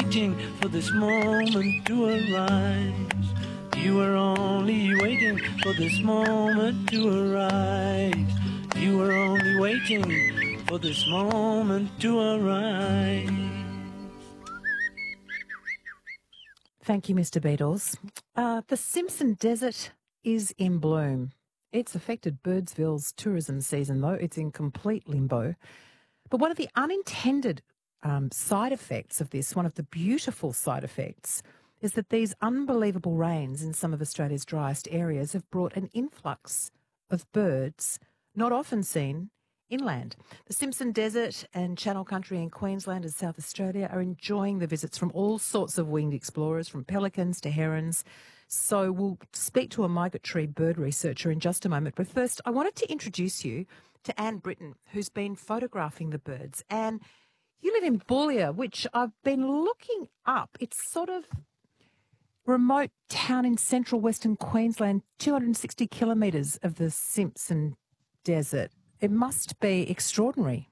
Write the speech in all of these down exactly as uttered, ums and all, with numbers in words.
waiting for this moment to arise. You were only waiting for this moment to arise. You were only waiting for this moment to arise. Thank you, Mister Beatles. Uh, the Simpson Desert is in bloom. It's affected Birdsville's tourism season, though. It's in complete limbo. But one of the unintended um, side effects of this, one of the beautiful side effects, is that these unbelievable rains in some of Australia's driest areas have brought an influx of birds not often seen inland. The Simpson Desert and Channel Country in Queensland and South Australia are enjoying the visits from all sorts of winged explorers, from pelicans to herons. So we'll speak to a migratory bird researcher in just a moment. But first, I wanted to introduce you to Anne Britton, who's been photographing the birds. Anne, you live in Boulia, which I've been looking up. It's sort of remote town in central Western Queensland, two hundred sixty kilometres of the Simpson Desert. It must be extraordinary.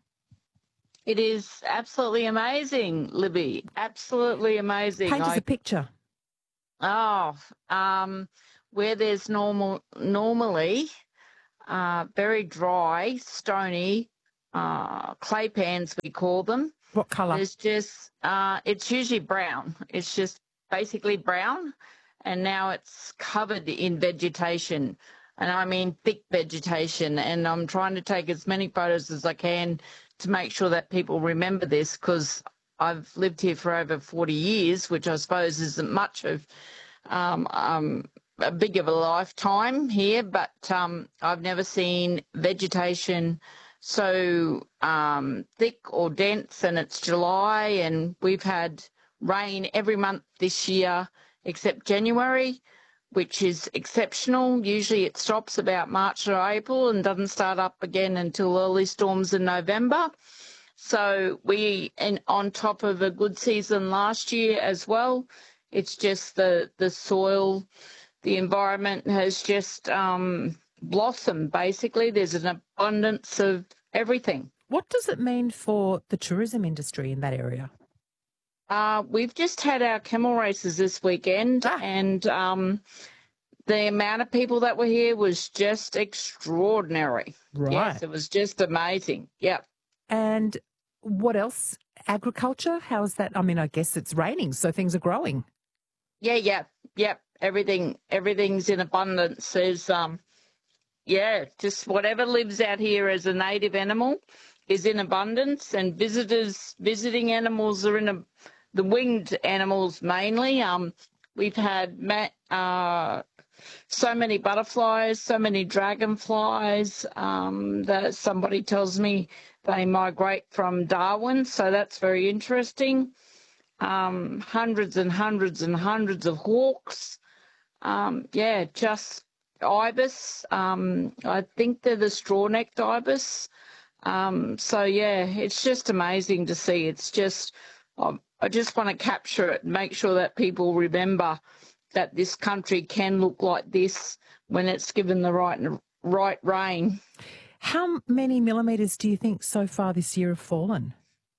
It is absolutely amazing, Libby. Absolutely amazing. Paint us I, a picture. Oh, um, where there's normal, normally uh, very dry, stony uh, clay pans, we call them. What colour? There's just, uh, it's usually brown. It's just basically brown, and now it's covered in vegetation. And I mean thick vegetation, and I'm trying to take as many photos as I can to make sure that people remember this, because I've lived here for over forty years, which I suppose isn't much of um, um, a big of a lifetime here, but um, I've never seen vegetation so um, thick or dense, and it's July, and we've had rain every month this year except January, which is exceptional. Usually it stops about March or April and doesn't start up again until early storms in November. So we, and on top of a good season last year as well, it's just the, the soil, the environment has just um, blossomed, basically. There's an abundance of everything. What does it mean for the tourism industry in that area? Uh, we've just had our camel races this weekend, ah. and um, the amount of people that were here was just extraordinary. Right. Yes, it was just amazing. Yep. And what else? Agriculture? How's that? I mean, I guess it's raining, so things are growing. Yeah, yeah, yep. Everything, everything's in abundance. There's, um, yeah, just whatever lives out here as a native animal is in abundance, and visitors, visiting animals are in a the winged animals mainly. Um, we've had uh, so many butterflies, so many dragonflies um, that somebody tells me they migrate from Darwin, so that's very interesting. Um, hundreds and hundreds and hundreds of hawks. Um, yeah, just ibis. Um, I think they're the straw-necked ibis. Um, so, yeah, it's just amazing to see. It's just... Um, I just want to capture it and make sure that people remember that this country can look like this when it's given the right right rain. How many millimetres do you think so far this year have fallen?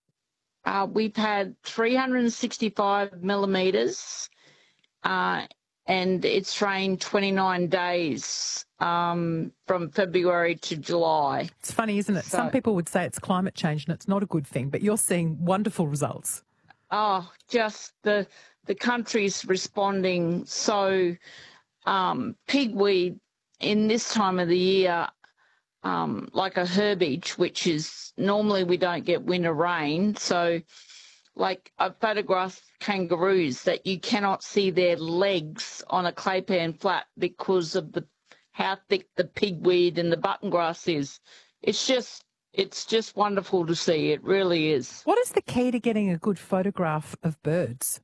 Uh, we've had three hundred sixty-five millimetres uh, and it's rained twenty-nine days um, from February to July. It's funny, isn't it? So, some people would say it's climate change and it's not a good thing, but you're seeing wonderful results. Oh, just the the country's responding so um, pigweed in this time of the year, um, like a herbage, which is normally we don't get winter rain. So, like I've photographed kangaroos that you cannot see their legs on a claypan flat because of the how thick the pigweed and the button grass is. It's just. It's just wonderful to see. It really is. What is the key to getting a good photograph of birds?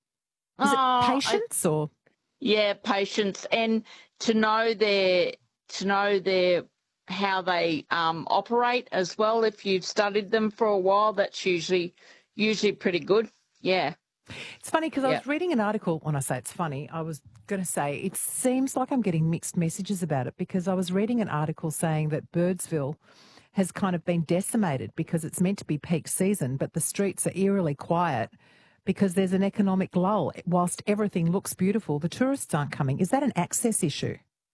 Is oh, it patience I, or? Yeah, patience, and to know their to know their how they um, operate as well. If you've studied them for a while, that's usually usually pretty good. Yeah. It's funny because yeah. I was reading an article. When I say it's funny, I was going to say it seems like I'm getting mixed messages about it, because I was reading an article saying that Birdsville has kind of been decimated because it's meant to be peak season, but the streets are eerily quiet because there's an economic lull. Whilst everything looks beautiful, the tourists aren't coming. Is that an access issue?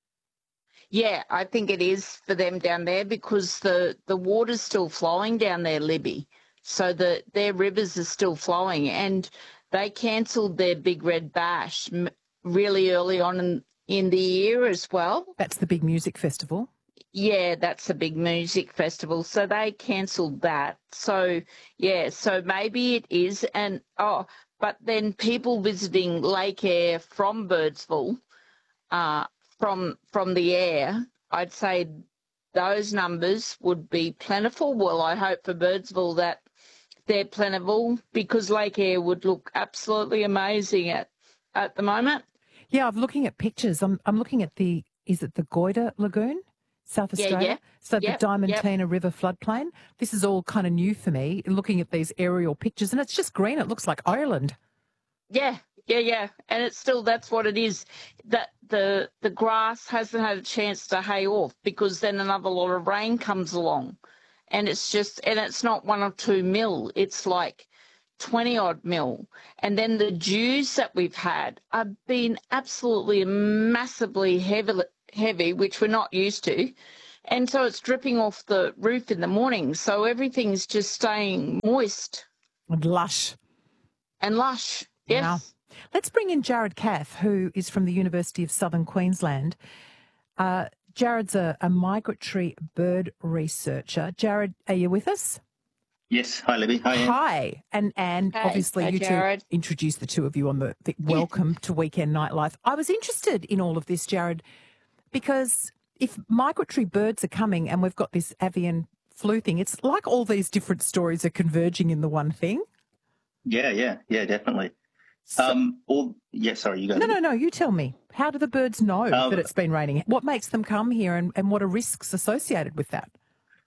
Yeah, I think it is for them down there because the, the water's still flowing down there, Libby. So the, their rivers are still flowing, and they cancelled their Big Red Bash really early on in, in the year as well. That's the big music festival. Yeah, that's a big music festival. So they cancelled that. So, yeah, so maybe it is. And, oh, but then people visiting Lake Eyre from Birdsville, uh, from from the air, I'd say those numbers would be plentiful. Well, I hope for Birdsville that they're plentiful because Lake Eyre would look absolutely amazing at, at the moment. Yeah, I'm looking at pictures. I'm I'm looking at the, is it the Goyder Lagoon, South Australia? Yeah, yeah. So Yep, the Diamantina yep. River floodplain. This is all kind of new for me, looking at these aerial pictures, and it's just green. It looks like Ireland. Yeah, yeah, yeah. And it's still, that's what it is. That the the grass hasn't had a chance to hay off because then another lot of rain comes along. And it's just, and it's not one or two mil. It's like twenty odd mil. And then the dews that we've had have been absolutely massively heavy, heavy, which we're not used to. And so it's dripping off the roof in the morning. So everything's just staying moist. And lush. And lush. Yes. Wow. Let's bring in Jared Caff, who is from the University of Southern Queensland. Uh, Jared's a, a migratory bird researcher. Jared, are you with us? Yes. Hi, Libby. Hi, Anne. Hi. And Anne, Hey. obviously Hi, you Jared. two introduced the two of you on the, the welcome to Weekend Nightlife. I was interested in all of this, Jared, because if migratory birds are coming and we've got this avian flu thing, it's like all these different stories are converging in the one thing. Yeah, yeah, yeah, definitely. So, Um, all, yeah, sorry, you go. no, no, no, you tell me. How do the birds know Um, that it's been raining? What makes them come here and, and what are risks associated with that?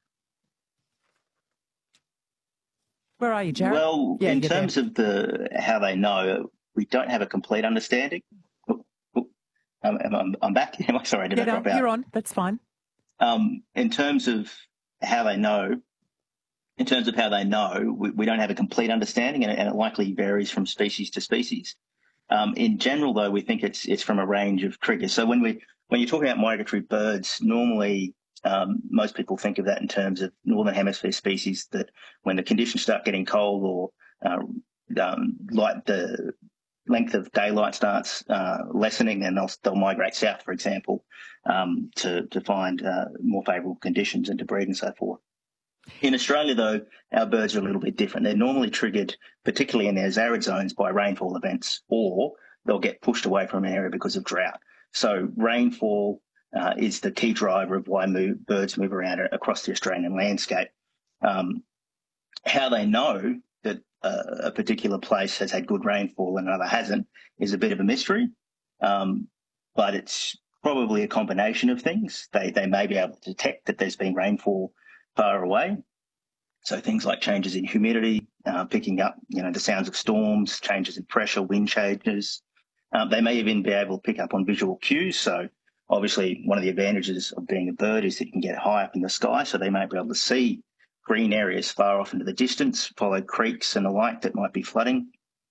Where are you, Jared? Well, Yeah, in you're terms of the how they know, we don't have a complete understanding. Oh, oh, um, I'm, I'm back. Am I sorry? Did Yeah, I no, drop out? you're on. That's fine. Um, in terms of how they know, in terms of how they know, we, we don't have a complete understanding, and, and it likely varies from species to species. Um, in general, though, we think it's it's from a range of triggers. So when we when you're talking about migratory birds, normally um, most people think of that in terms of northern hemisphere species. That when the conditions start getting cold or uh, um, light, the length of daylight starts uh, lessening, then they'll they'll migrate south, for example, um, to to find uh, more favourable conditions and to breed and so forth. In Australia, though, our birds are a little bit different. They're normally triggered, particularly in their arid zones, by rainfall events, or they'll get pushed away from an area because of drought. So rainfall uh, is the key driver of why move, birds move around across the Australian landscape. Um, how they know that uh, a particular place has had good rainfall and another hasn't is a bit of a mystery, um, but it's probably a combination of things. They, they may be able to detect that there's been rainfall far away. So things like changes in humidity, uh, picking up, you know, the sounds of storms, changes in pressure, wind changes. Um, they may even be able to pick up on visual cues. So obviously one of the advantages of being a bird is that you can get high up in the sky. So they may be able to see green areas far off into the distance, follow creeks and the like that might be flooding.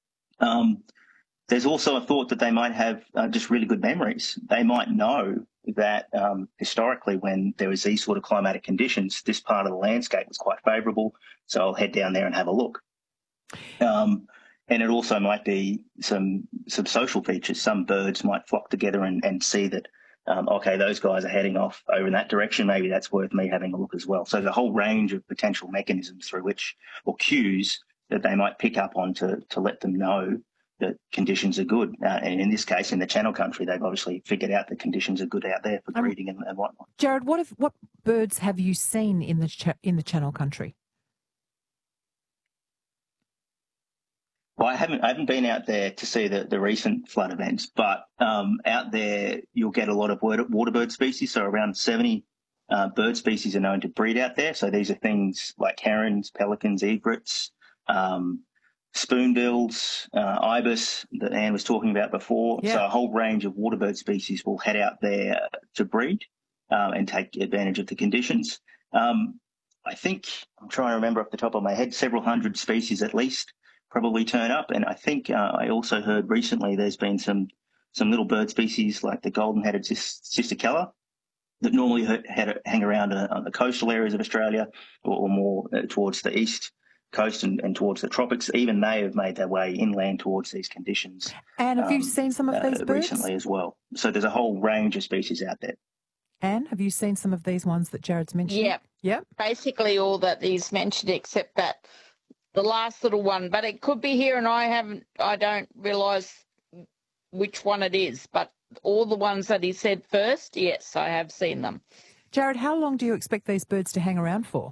Um, there's also a thought that they might have uh, just really good memories. They might know that um, historically when there was these sort of climatic conditions, this part of the landscape was quite favourable, so I'll head down there and have a look. Um, and it also might be some some social features. Some birds might flock together and, and see that, um, okay, those guys are heading off over in that direction, maybe that's worth me having a look as well. So there's a whole range of potential mechanisms through which, or cues, that they might pick up on to, to let them know that conditions are good. Uh, and in this case, in the Channel Country, they've obviously figured out that conditions are good out there for Um, breeding and, and whatnot. Jared, what have, what birds have you seen in the ch- in the Channel Country? Well, I haven't I haven't been out there to see the, the recent flood events, but um, out there you'll get a lot of water, water bird species. So around seventy uh, bird species are known to breed out there. So these are things like herons, pelicans, egrets, um, spoonbills, uh, ibis that Anne was talking about before. Yeah. So a whole range of water bird species will head out there to breed um, and take advantage of the conditions. Um, I think, I'm trying to remember off the top of my head, several hundred species at least probably turn up. And I think uh, I also heard recently there's been some some little bird species like the golden-headed cisticola that normally had hang around uh, on the coastal areas of Australia or, or more uh, towards the east coast and, and towards the tropics. Even they have made their way inland towards these conditions. And have um, you seen some of these uh, birds? Recently as well. So there's a whole range of species out there. Anne, have you seen some of these ones that Jared's mentioned? Yep. Yep. Basically all that he's mentioned except that the last little one. But it could be here and I haven't, I don't realise which one it is. But all the ones that he said first, yes, I have seen them. Jared, how long do you expect these birds to hang around for?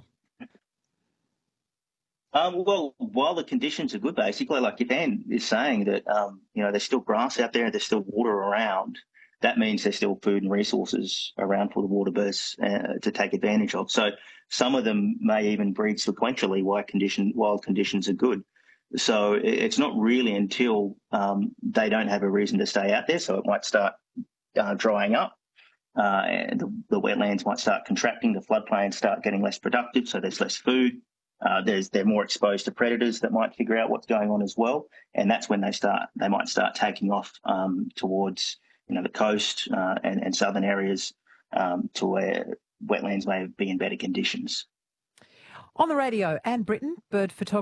Um, well, while the conditions are good, basically, like if Anne is saying that, um, you know, there's still grass out there, there's still water around, that means there's still food and resources around for the water birds uh, to take advantage of. So some of them may even breed sequentially while, condition, while conditions are good. So it's not really until um, they don't have a reason to stay out there. So it might start uh, drying up. Uh, and the, the wetlands might start contracting, the floodplains start getting less productive, so there's less food. Uh, there's they're more exposed to predators that might figure out what's going on as well, and that's when they start they might start taking off um, towards you know the coast uh, and, and southern areas um, to where wetlands may be in better conditions. On the radio, Anne Britton, bird photographer.